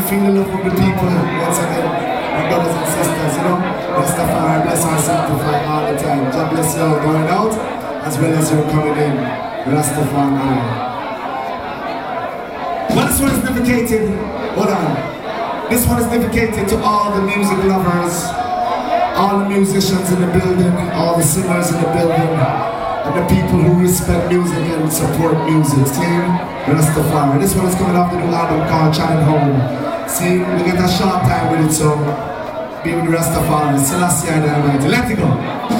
feel the love of the people once again. My brothers and sisters, you know. Rastafari bless and sanctify all the time. God bless you all going out as well as you're coming in. Rastafari. Well, this one is dedicated. Hold on. This one is dedicated to all the music lovers, all the musicians in the building, all the singers in the building, and the people who respect music and support music. Team Rastafari. This one is coming off the new album called Channing Home. See, we get a short time with it, so be with Rastafari. Selassie and Almighty. Let it go.